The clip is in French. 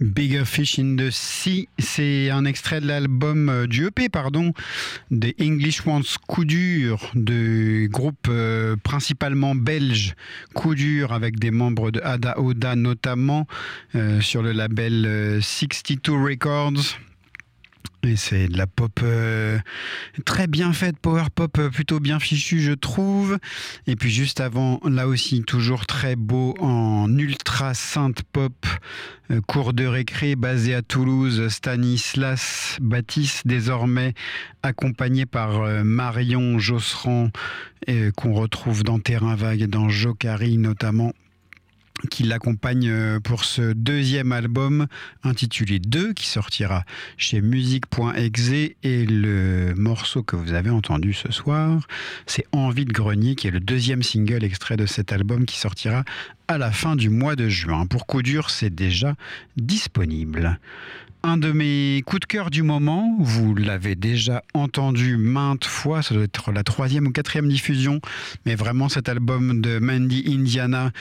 Bigger Fish in the Sea, c'est un extrait de l'album du EP des English Wants Coup Dur, du groupe principalement belge Coup Dur, avec des membres de Ada Oda notamment, sur le label 62 Records. Et c'est de la pop très bien faite, power pop plutôt bien fichue, je trouve. Et puis juste avant, là aussi toujours très beau en ultra synth pop, cours de récré basé à Toulouse, Stanislas Baptiste, désormais accompagné par Marion Josserand, qu'on retrouve dans Terrain Vague et dans Jokari notamment, qui l'accompagne pour ce deuxième album intitulé 2, qui sortira chez musique.exe. Et le morceau que vous avez entendu ce soir, c'est Envie de grenier, qui est le deuxième single extrait de cet album, qui sortira à la fin du mois de juin. Pour Coup Dur, c'est déjà disponible. Un de mes coups de cœur du moment, vous l'avez déjà entendu maintes fois, ça doit être la 3e ou 4e diffusion, mais vraiment cet album de Mandy Indiana,